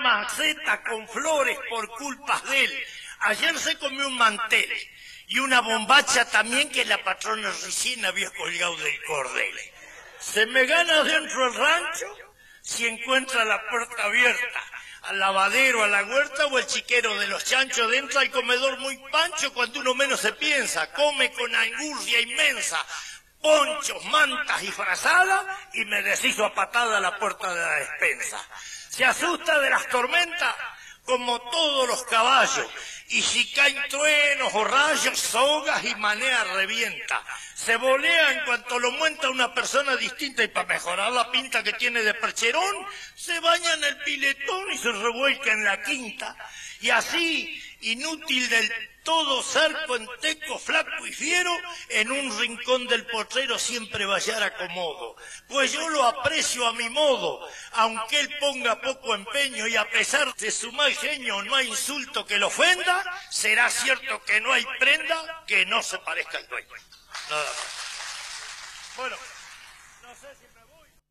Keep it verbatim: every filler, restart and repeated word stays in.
maceta con flores por culpa de él. Ayer se comió un mantel y una bombacha también que la patrona recién había colgado del cordel. Se me gana dentro del rancho si encuentra la puerta abierta, al lavadero, a la huerta o el chiquero de los chanchos. Dentro al comedor muy pancho cuando uno menos se piensa, come con angurria inmensa, ponchos, mantas y frazada, y me deshizo a patada a la puerta de la despensa. Se asusta de las tormentas como todos los caballos, y si caen truenos o rayos, sogas y manea revienta. Se volea en cuanto lo muenta una persona distinta, y para mejorar la pinta que tiene de percherón, se baña en el piletón y se revuelca en la quinta. Y así, inútil del todo ser cuenteco, flaco y fiero, en un rincón del potrero siempre va a hallar acomodo. Pues yo lo aprecio a mi modo, aunque él ponga poco empeño, y a pesar de su mal genio no hay insulto que lo ofenda, será cierto que no hay prenda que no se parezca al dueño. Nada más. Bueno, no sé si me voy.